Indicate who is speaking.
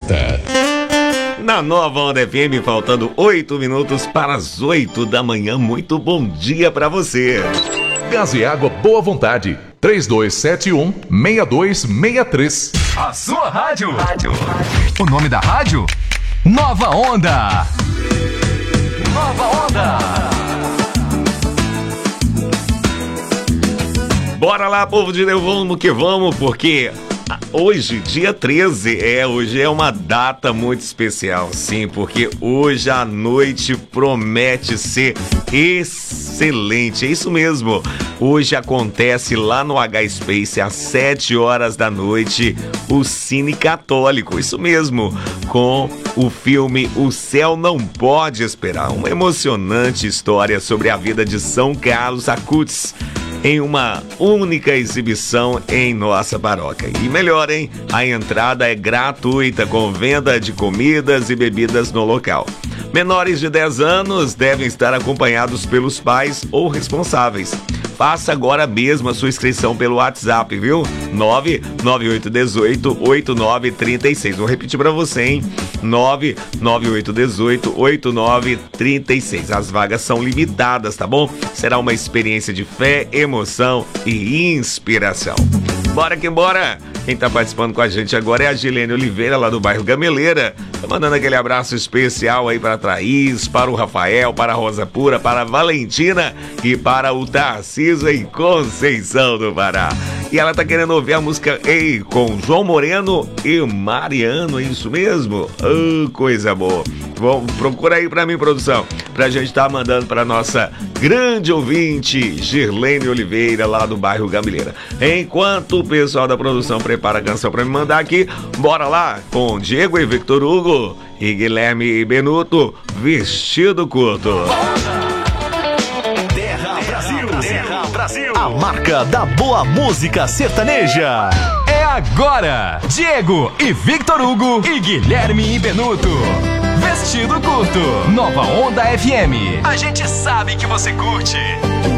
Speaker 1: volta.
Speaker 2: Na Nova Onda FM, faltando 8 minutos para as 8 da manhã. Muito bom dia para você.
Speaker 1: Gás e água Boa Vontade. 3271-6263.
Speaker 3: A sua rádio. O nome da rádio? Nova Onda. Nova Onda.
Speaker 2: Bora lá, povo de Deus, vamos que vamos, porque hoje, dia 13, hoje é uma data muito especial, sim, porque hoje a noite promete ser excelente, é isso mesmo. Hoje acontece lá no H-Space, às 7 horas da noite, o Cine Católico, isso mesmo, com o filme O Céu Não Pode Esperar, uma emocionante história sobre a vida de São Carlos Acutis, em uma única exibição em nossa paróquia. E melhor, hein? A entrada é gratuita, com venda de comidas e bebidas no local. Menores de 10 anos devem estar acompanhados pelos pais ou responsáveis. Faça agora mesmo a sua inscrição pelo WhatsApp, viu? 99818-8936. Vou repetir pra você, hein? 99818-8936. As vagas são limitadas, tá bom? Será uma experiência de fé, emoção e inspiração. Bora que bora! Quem tá participando com a gente agora é a Gilene Oliveira, lá do bairro Gameleira. Tá mandando aquele abraço especial aí para a Thaís, para o Rafael, para a Rosa Pura, para a Valentina e para o Tarcísio em Conceição do Pará. E ela tá querendo ouvir a música Ei, com João Moreno e Mariano, é isso mesmo? Coisa boa. Procura aí pra mim, produção, pra gente tá mandando pra nossa grande ouvinte, Girlene Oliveira, lá do bairro Gameleira. Enquanto o pessoal da produção prepara a canção pra me mandar aqui, bora lá com Diego e Victor Hugo e Guilherme e Benuto, Vestido Curto.
Speaker 3: Terra Brasil, a marca da boa música sertaneja. É agora, Diego e Victor Hugo e Guilherme e Benuto. Vestido Curto, Nova Onda FM. A gente sabe que você curte.